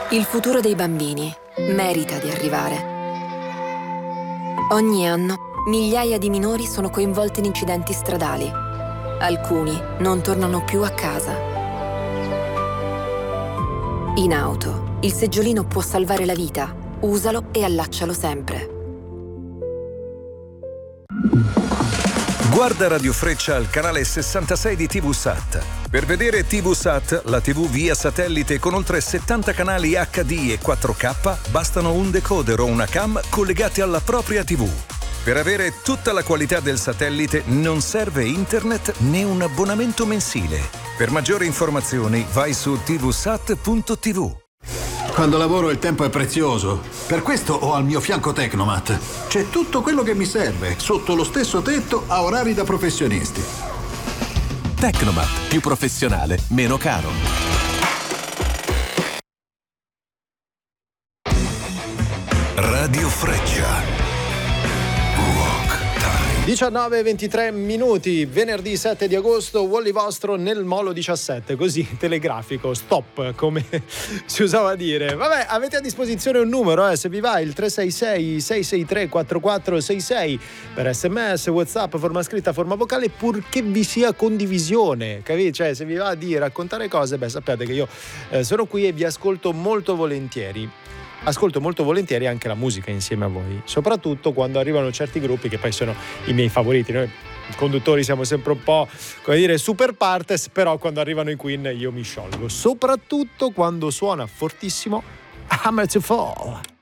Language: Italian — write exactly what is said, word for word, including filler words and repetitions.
Il futuro dei bambini merita di arrivare. Ogni anno migliaia di minori sono coinvolti in incidenti stradali. Alcuni non tornano più a casa. In auto, il seggiolino può salvare la vita. Usalo e allaccialo sempre. Guarda Radio Freccia al canale sessantasei di T V Sat. Per vedere T V Sat, la tivù via satellite con oltre settanta canali acca di e quattro K, bastano un decoder o una cam collegati alla propria tivù. Per avere tutta la qualità del satellite non serve internet né un abbonamento mensile. Per maggiori informazioni vai su tvsat punto tv. Quando lavoro il tempo è prezioso. Per questo ho al mio fianco Tecnomat. C'è tutto quello che mi serve, sotto lo stesso tetto, a orari da professionisti. Tecnomat, più professionale, meno caro. Radio Freccia. diciannove e ventitré minuti, venerdì sette di agosto, Wally vostro nel Molo diciassette, così telegrafico, stop, come si usava a dire. Vabbè, avete a disposizione un numero, eh, se vi va, il tre sei sei sei sei tre quattro quattro sei sei per sms, whatsapp, forma scritta, forma vocale, purché vi sia condivisione, capite? Cioè, se vi va di raccontare cose, beh, sappiate che io eh, sono qui e vi ascolto molto volentieri. Ascolto molto volentieri anche la musica insieme a voi, soprattutto quando arrivano certi gruppi che poi sono i miei favoriti. Noi conduttori siamo sempre un po', come dire, super partes, però quando arrivano i Queen io mi sciolgo, soprattutto quando suona fortissimo Hammer to Fall.